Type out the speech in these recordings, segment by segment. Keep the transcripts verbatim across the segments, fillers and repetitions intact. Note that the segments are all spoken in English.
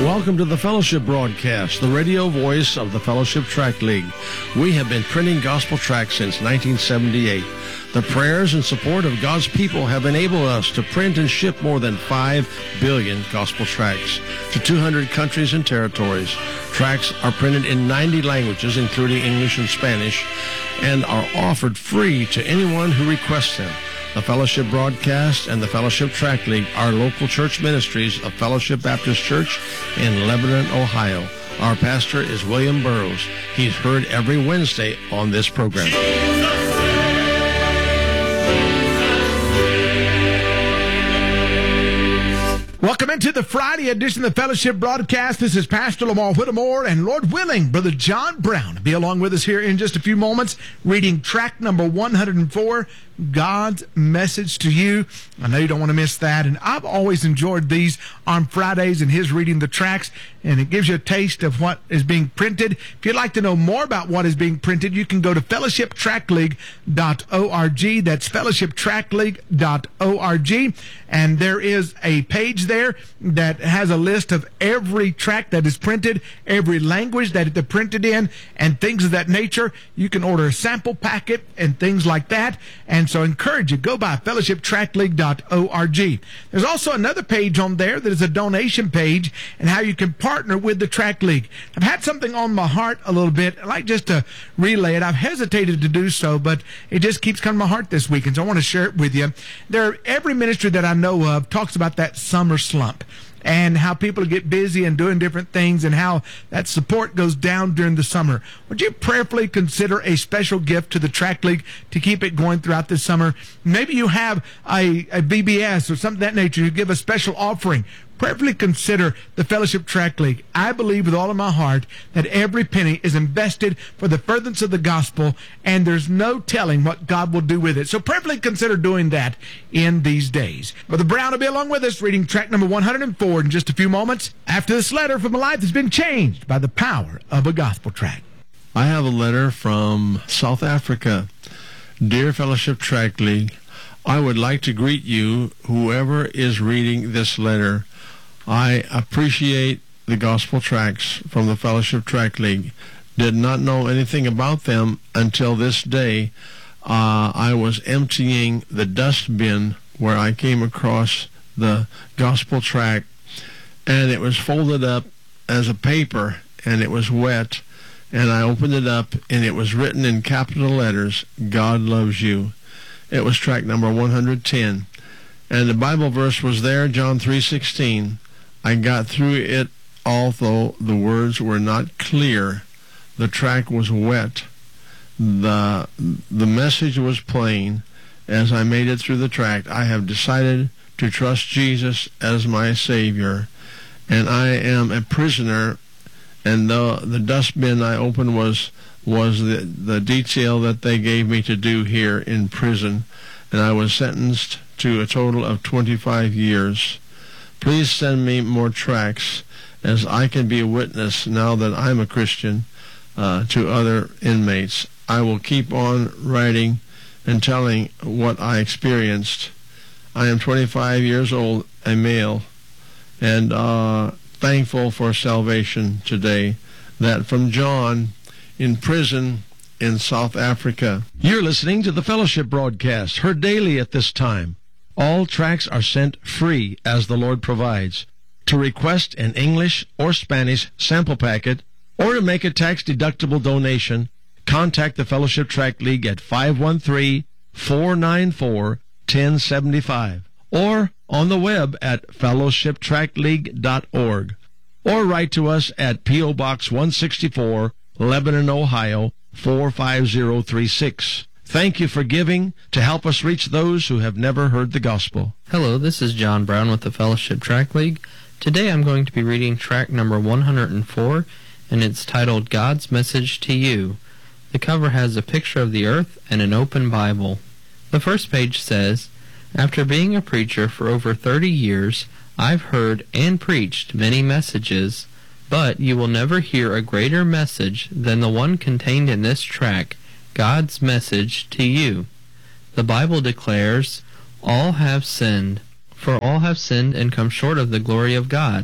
Welcome to the Fellowship Broadcast, the radio voice of the Fellowship Tract League. We have been printing gospel tracts since nineteen seventy-eight. The prayers and support of God's people have enabled us to print and ship more than five billion gospel tracts to two hundred countries and territories. Tracts are printed in ninety languages, including English and Spanish, and are offered free to anyone who requests them. The Fellowship Broadcast and the Fellowship Tract League are local church ministries of Fellowship Baptist Church in Lebanon, Ohio. Our pastor is William Burroughs. He's heard every Wednesday on this program. Welcome into the Friday edition of the Fellowship Broadcast. This is Pastor Lamar Whittemore, and Lord willing, Brother John Brown will be along with us here in just a few moments, reading track number one hundred four, God's Message to You. I know you don't want to miss that, and I've always enjoyed these on Fridays and his reading the tracks, and it gives you a taste of what is being printed. If you'd like to know more about what is being printed, you can go to fellowship tract league dot org. That's fellowship tract league dot org, and there is a page there that has a list of every tract that is printed, every language that it's printed in, and things of that nature. You can order a sample packet and things like that, and so I encourage you, go by fellowship tract league dot org. There's also another page on there that is a donation page and how you can partner with the Tract League. I've had something on my heart a little bit. I'd like just to relay it. I've hesitated to do so, but it just keeps coming to my heart this week, and so I want to share it with you. There, every ministry that I know of talks about that summer slump and how people get busy and doing different things and how that support goes down during the summer. Would you prayerfully consider a special gift to the Tract League to keep it going throughout this summer? Maybe you have a, a V B S or something of that nature. You give a special offering. Prayerfully consider the Fellowship Tract League. I believe with all of my heart that every penny is invested for the furtherance of the gospel, and there's no telling what God will do with it. So prayerfully consider doing that in these days. Brother Brown will be along with us reading track number one hundred four in just a few moments after this letter from a life that's been changed by the power of a gospel tract. I have a letter from South Africa. Dear Fellowship Tract League, I would like to greet you, whoever is reading this letter. I appreciate the gospel tracts from the Fellowship Tract League. Did not know anything about them until this day. Uh, I was emptying the dustbin where I came across the gospel tract, and it was folded up as a paper, and it was wet, and I opened it up, and it was written in capital letters, God loves you. It was track number one hundred ten, and the Bible verse was there, John three sixteen. I got through it, although the words were not clear. The track was wet. The, the message was plain. As I made it through the tract, I have decided to trust Jesus as my Savior, and I am a prisoner, and the, the dustbin I opened was, was the, the detail that they gave me to do here in prison, and I was sentenced to a total of twenty-five years. Please send me more tracts, as I can be a witness now that I'm a Christian uh, to other inmates. I will keep on writing and telling what I experienced. I am twenty-five years old, a male, and uh, thankful for salvation today. That from John in prison in South Africa. You're listening to the Fellowship Broadcast, heard daily at this time. All tracts are sent free as the Lord provides. To request an English or Spanish sample packet or to make a tax-deductible donation, contact the Fellowship Tract League at five one three, four nine four, one oh seven five or on the web at fellowship tract league dot org, or write to us at P O Box one sixty-four, Lebanon, Ohio four five zero three six. Thank you for giving to help us reach those who have never heard the gospel. Hello, this is John Brown with the Fellowship Tract League. Today I'm going to be reading track number one hundred four, and it's titled God's Message to You. The cover has a picture of the earth and an open Bible. The first page says, After being a preacher for over thirty years, I've heard and preached many messages, but you will never hear a greater message than the one contained in this track, God's Message to You. The Bible declares, All have sinned, for all have sinned and come short of the glory of God.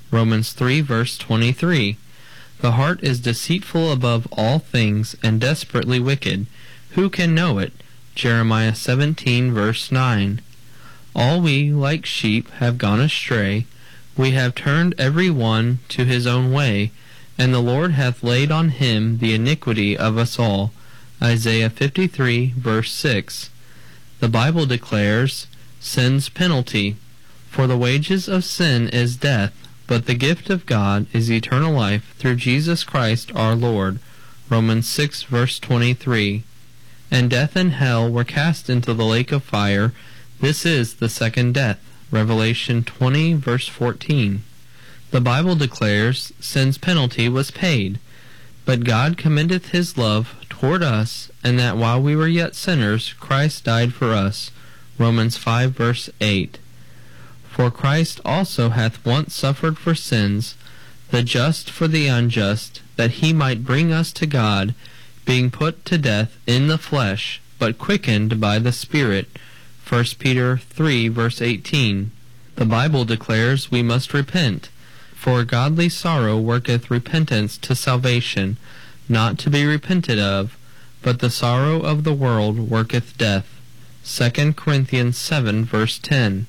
Romans three, verse twenty-three. The heart is deceitful above all things and desperately wicked. Who can know it? Jeremiah seventeen, verse nine. All we, like sheep, have gone astray. We have turned every one to his own way, and the Lord hath laid on him the iniquity of us all. Isaiah fifty-three, verse six. The Bible declares sin's penalty. For the wages of sin is death, but the gift of God is eternal life through Jesus Christ our Lord. Romans six, verse twenty-three. And death and hell were cast into the lake of fire. This is the second death. Revelation twenty, verse fourteen. The Bible declares sin's penalty was paid. But God commendeth his love toward us, and that while we were yet sinners, Christ died for us. Romans five, verse eight. For Christ also hath once suffered for sins, the just for the unjust, that he might bring us to God, being put to death in the flesh, but quickened by the Spirit. First Peter three, verse eighteen. The Bible declares we must repent, for godly sorrow worketh repentance to salvation, not to be repented of, but the sorrow of the world worketh death. Second Corinthians seven, verse ten.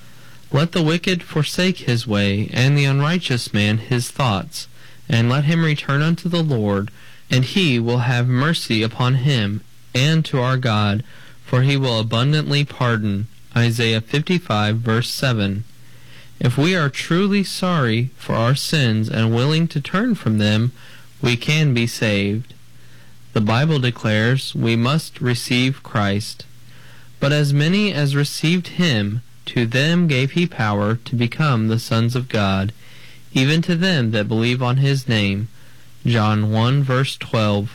Let the wicked forsake his way, and the unrighteous man his thoughts, and let him return unto the Lord, and he will have mercy upon him, and to our God, for he will abundantly pardon. Isaiah fifty-five, verse seven. If we are truly sorry for our sins and willing to turn from them, we can be saved. The Bible declares we must receive Christ. But as many as received him, to them gave he power to become the sons of God, even to them that believe on his name. John one, verse twelve.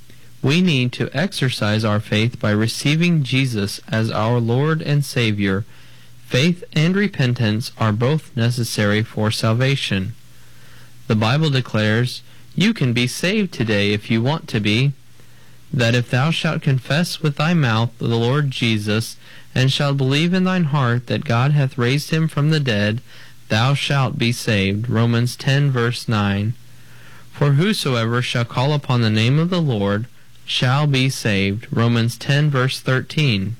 We need to exercise our faith by receiving Jesus as our Lord and Savior. Faith and repentance are both necessary for salvation. The Bible declares, you can be saved today if you want to be. That if thou shalt confess with thy mouth the Lord Jesus, and shalt believe in thine heart that God hath raised him from the dead, thou shalt be saved. Romans ten, verse nine. For whosoever shall call upon the name of the Lord shall be saved. Romans ten, verse thirteen.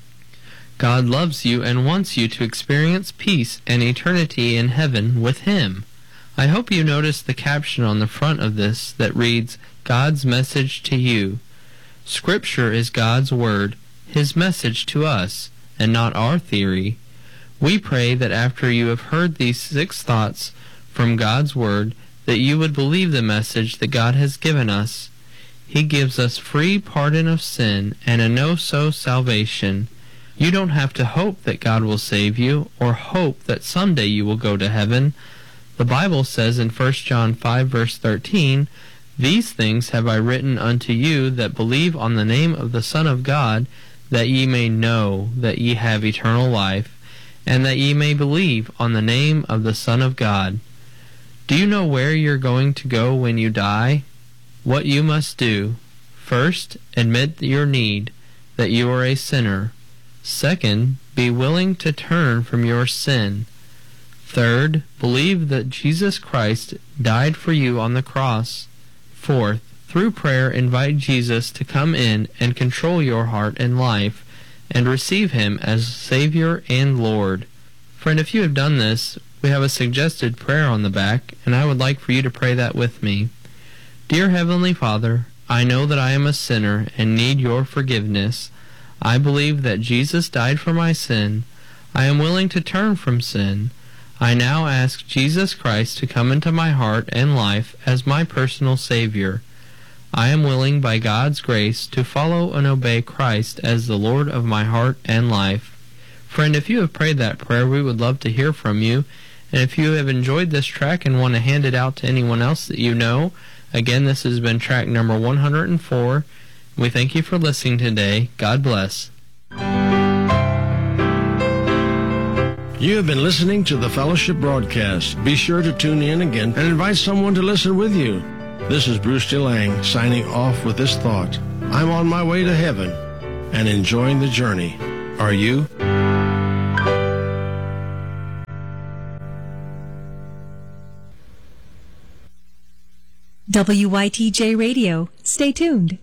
God loves you and wants you to experience peace and eternity in heaven with him. I hope you noticed the caption on the front of this that reads, God's message to you. Scripture is God's word, his message to us, and not our theory. We pray that after you have heard these six thoughts from God's word, that you would believe the message that God has given us. He gives us free pardon of sin and a no-so salvation. You don't have to hope that God will save you, or hope that someday you will go to heaven. The Bible says in First John five, verse thirteen, These things have I written unto you that believe on the name of the Son of God, that ye may know that ye have eternal life, and that ye may believe on the name of the Son of God. Do you know where you're going to go when you die? What you must do: first, admit your need, that you are a sinner. Second, be willing to turn from your sin. Third, believe that Jesus Christ died for you on the cross. Fourth, through prayer invite Jesus to come in and control your heart and life, and receive him as Savior and Lord. Friend, if you have done this, we have a suggested prayer on the back, and I would like for you to pray that with me. Dear Heavenly Father, I know that I am a sinner and need your forgiveness. I believe that Jesus died for my sin. I am willing to turn from sin. I now ask Jesus Christ to come into my heart and life as my personal Savior. I am willing, by God's grace, to follow and obey Christ as the Lord of my heart and life. Friend, if you have prayed that prayer, we would love to hear from you. And if you have enjoyed this track and want to hand it out to anyone else that you know, again, this has been track number one hundred four. We thank you for listening today. God bless. You have been listening to the Fellowship Broadcast. Be sure to tune in again and invite someone to listen with you. This is Bruce DeLang signing off with this thought. I'm on my way to heaven and enjoying the journey. Are you? W Y T J Radio. Stay tuned.